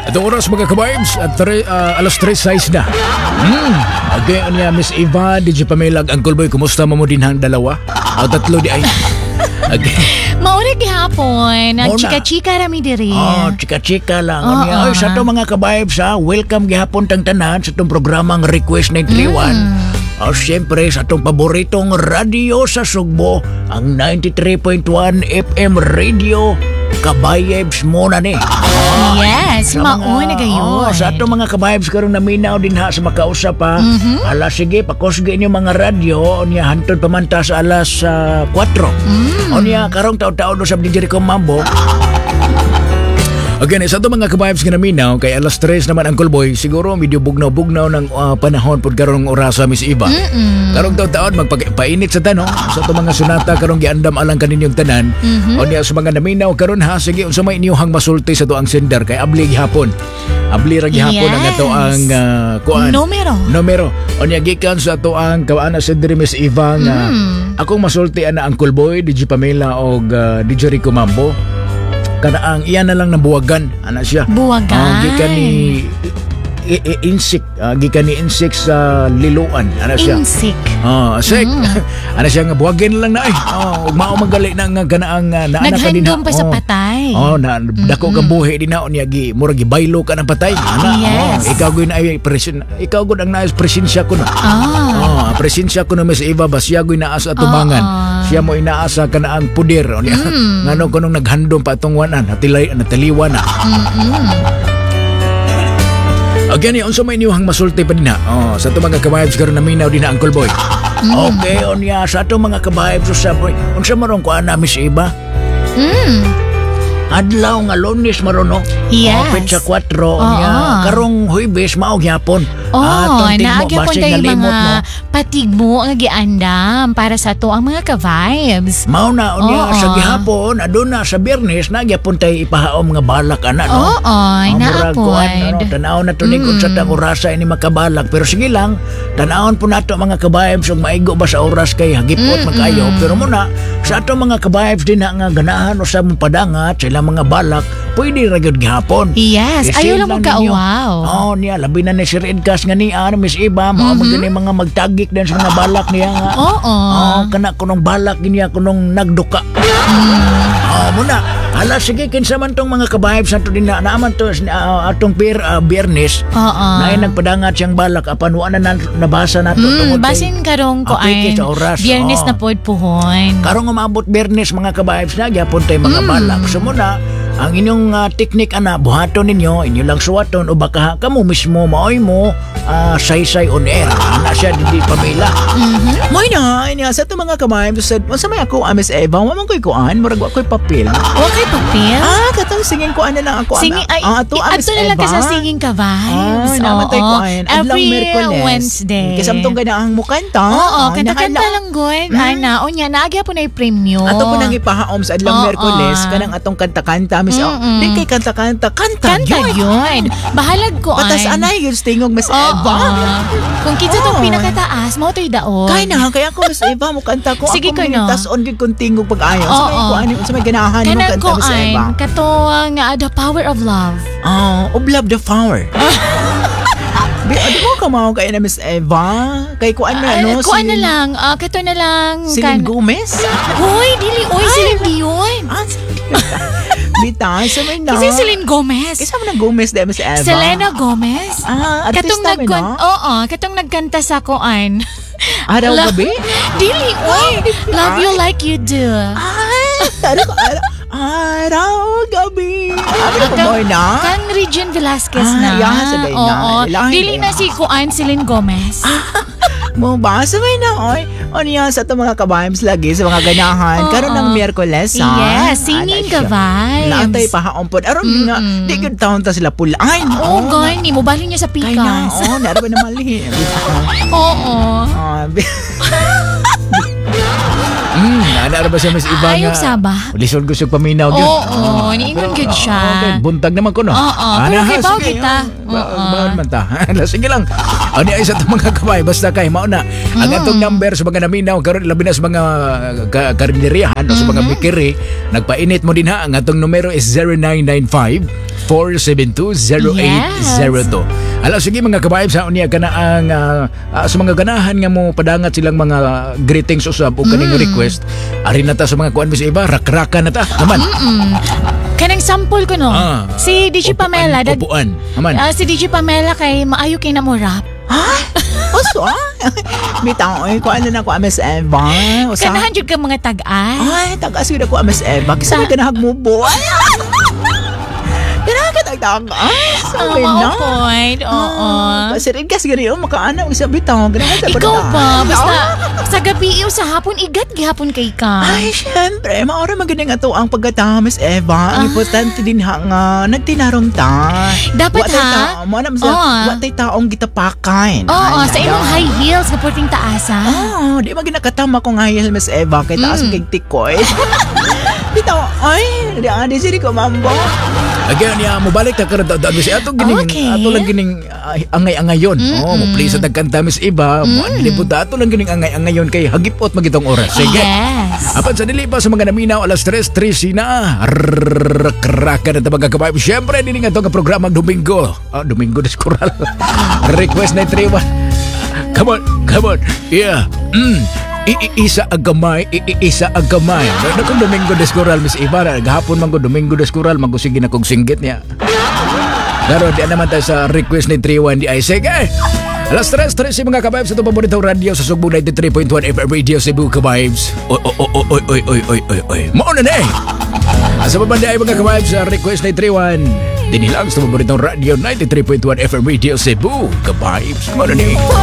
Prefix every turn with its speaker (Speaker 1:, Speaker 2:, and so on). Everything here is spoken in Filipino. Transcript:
Speaker 1: Ito oras mga ka-vibes at alas 3:06 na. Again niya Miss Eva, DJ Pamelag, Uncle Boy, kumusta mo din hang dalawa? O tatlo di ay. Again.
Speaker 2: Mauna gihapon, nagchika-chika rami diri.
Speaker 1: Chika-chika lang. Ay, sa to mga ka-vibes welcome gihapon tang tanan sa tong programang Request 931. Siyempre sa itong paboritong radio sa Sugbo, ang 93.1 FM Radio Kabayebs mo na ni.
Speaker 2: Yes, mauna gayon.
Speaker 1: Sa itong mga kabayebs karong naminaw din ha sa makausap pa. Ala sige, pakusgay niyo mga radio, niya hantod pamanta sa alas 4. O niya karong taon-taon usab ni Jericho Mambo. Again, sa ito mga kabayabs nga naminaw, kay alas 3 naman Uncle Boy, siguro medyo bugnaw-bugnaw ng panahon po karong orasa Miss Eva. Karong taon-taon, magpainit sa tanong, sa ito mga sunata karong giandam alang kaninyong tanan. O niya sa mga naminaw, karon ha, sige, unsa may inyuhang masulti sa ito ang sender, kay abli gihapon. Abli ra gihapon ang ito ang kuan. Numero. O niya gikan sa ito ang kawana sender Miss Eva nga akong masulti na Uncle Boy, DJ Pamela o DJ Rico Mambo. Kanaang iyan na lang na buwagan ana siya.
Speaker 2: Buwagan.
Speaker 1: Gikan ni insect, gikan ni insect sa liluan ana siya.
Speaker 2: Insect.
Speaker 1: Sek. Ana siya nga buwagin lang na ay. Ug mao magalit na nga kanaang naanak ka din ha.
Speaker 2: Naghandom pa sa patay.
Speaker 1: Na dako kang buhi din na niya gi mura gi baylo ka ng patay. Ana.
Speaker 2: Yes.
Speaker 1: Ikaw gyud ay presensya. Ikaw gyud ang naas presensya ko no. Presensya ko no Miss Eva basya gyud naas atubangan. Siya mo inaasa ka na ang puder o niya. Ngano ko nung naghandom pa itong wanan, nataliwa na. Again, unsa may inyuhang masulti pa din ha. Sa ito mga kabayabs karon na minaw din na Uncle Boy. Okay, o niya, sa ito mga kabayabs sa boy. Unsa marong ko na Miss Eva? Adlaw nga Lunes marono.
Speaker 2: Yes.
Speaker 1: Petsa 4 niya. Karong Huwebes mao gyapon.
Speaker 2: Naagyapon tayo mga patigmo ang giandam para sa to ang mga ka-vibes.
Speaker 1: Mao na unya sa gihapon, aduna sa Biyernes nagyapon tayo ipahaom mga balak ana no.
Speaker 2: Naapod.
Speaker 1: Tanaw na to ni kung sa tang orasa ini makabalak, pero sige lang, tanawon po nato mga ka-vibes ug maigo ba sa oras kay hagipot magkayo, pero muna sa ato mga ka-vibes din nga ganahan usab mong padangat sila mga balak, pwede ra gyud gihapon.
Speaker 2: Yes, ayo lang mo ka-wow.
Speaker 1: Niya labi na ni Sir Edgas nga ni Miss Eva, mao magani mga magtagik din sa mga balak niya nga. Kana kunong balak niya kunong nagduka. Muna. Hala, sige, kinsa man tong mga kabayabs nato din na naaman to atong Biyernes. Na nagpadangat siyang balak apan wa na nabasa nato tungod
Speaker 2: basin karong kuan. Biyernes na pod puhon.
Speaker 1: Karong umabot Biyernes mga kabayabs na gyapon tay mga balak. So muna ang inyong teknik ana buhaton ninyo, inyo lang suwaton o baka kamo mismo maoy mo say on air. Ana siya di Pamela.
Speaker 3: Moy na, sa ito mga kabayabs said, unsa may ako Miss Eva, wa man koy kuan, murag wa koy papel.
Speaker 2: Okay, papel?
Speaker 3: Katong singing ko na lang ako.
Speaker 2: Singing, ato na lang ka sa singing ka vibes.
Speaker 3: Namatay ko ay.
Speaker 2: Every Wednesday.
Speaker 3: Kasamtong ganaang mukanta.
Speaker 2: Kanta-kanta lang good. Ana, onya, naagya po na i-premyo.
Speaker 3: Ato po nang ipahaom sa adlang Merkules, kanang atong kanta-kanta. Di kay kanta-kanta. Kanta
Speaker 2: yun. Bahalag ko ay.
Speaker 3: Patas anay yun, stingog Miss Eva.
Speaker 2: Kung kita itong pinakataas, mo ito'y daon.
Speaker 3: Kaya ako Miss Eva, mukanta ko.
Speaker 2: Sige ko no.
Speaker 3: Tas on kung tingog pag-ayaw. Sa may ganahan mo kanta Miss Eva.
Speaker 2: Kato nga The Power of Love.
Speaker 3: Of Love the Power. Di mo kamao kaya na Miss Eva? Kay kuan na no?
Speaker 2: Kuan na lang. Kato na lang.
Speaker 3: Celine Gomez?
Speaker 2: Hoy, dili. Celine Dion.
Speaker 3: Bita, sa may na.
Speaker 2: Kasi Celine Gomez.
Speaker 3: Kasi mo na Gomez de Miss Eva.
Speaker 2: Selena Gomez.
Speaker 3: Artista mo na?
Speaker 2: Katong nagkanta sa kuan.
Speaker 3: Araw gabi?
Speaker 2: Dili. Love You Like You Do.
Speaker 3: Araw gabi. Ano na?
Speaker 2: Kang Regine Velasquez na.
Speaker 3: Sabay na.
Speaker 2: Dili na si kuan Celine Gomez.
Speaker 3: Mo ba? Sabay na. Ano yan sa itong mga ka-vibes lagi sa mga ganahan. Karoon ng Miyerkules ha?
Speaker 2: Yes, singing ka-vibes.
Speaker 3: Naantay pahaompod. Aron nga, di good taon ta sila pulain.
Speaker 2: Gani. Mubali niya sa pikas.
Speaker 3: Kaya na, naraban na mali.
Speaker 1: Ana ba siya Miss Eva nga?
Speaker 2: Ayok saba.
Speaker 1: Lisod gusto paminaw gyud.
Speaker 2: Niingon gyud siya.
Speaker 1: Buntag naman ko no.
Speaker 2: Pero kibaw kita.
Speaker 1: Baon man ta. Sige lang. Ani ay sa mga kabay basta kay mao na. Ang atong number sa mga naminaw karon labi na sa mga karinderyahan o sa mga bikiri, nagpainit mo din ha. Ang atong numero is 0995 0917-472-0802. Alam, sige mga kabaib, sa unya ka na ang sa mga ganahan nga mo padangat silang mga greetings usab o kaning request. Ari na ta sa mga kuan Miss Eva, rakraka na ta. Naman.
Speaker 2: Kanang sample ko no. Si DJ Pamela.
Speaker 1: Upuan. Naman.
Speaker 2: Si DJ Pamela kay maayo kay na mo rap.
Speaker 3: Oso Bitaw, ko ano na ko Miss Eva.
Speaker 2: Kanahan jud ka mga tag-ay.
Speaker 3: Ay, tagas yun ako Miss Eva. Kasi may ganahag mo boy. Kinakatagtag. Ay, sabi na.
Speaker 2: Point. Oo.
Speaker 3: Kasi rin kasi ganyan, makaana mo sa bitaw.
Speaker 2: Ikaw ba? Basta sa gabi o sa hapon, igat gihapon kay ka.
Speaker 3: Ay, syempre. Maura magaling ato ang pagkatao, Miss Eva. Ang importante din nga, nagtinarong ta.
Speaker 2: Dapat ha?
Speaker 3: Watay taong gitapakain.
Speaker 2: Oo, sa imong high heels, kaputing taasa.
Speaker 3: Oo, di ba ginakatama ko nga high Miss Eva, kay taas kay tikoy. Bitaw, ay, di siri ko mambo.
Speaker 1: Again, mo balik ta karon daw Miss Ato gining ato lang gining angay-angayon. Mo please sa kanta Miss Eva, mo nilipod ato lang gining angay-angayon kay hagipot magitong oras. Sige.
Speaker 2: Yes.
Speaker 1: Apan sa dili pa sa mga naminaw alas 3:13 na. Kraka na tabaga kabaib. Syempre dili nga to nga programa Domingo. Domingo des Coral. Request na 31. Come on. Yeah. Isa agamay. Nakong Domingo des Coral, Miss Eva. Gahapon man ko Domingo des Coral, magusigi na kong singgit niya. Pero di naman tayo sa request ni 31 di ay. Sige! Alas 3:13 mga kabibes, ito paboritong radio sa Sugbo 93.1 FM Radio Cebu kabibes. Oy. Mauna na eh! Sa babanda ay mga kabibes sa request ni 31. Dinilang sa paboritong radio 93.1 FM Radio Cebu kabibes. Mauna na eh.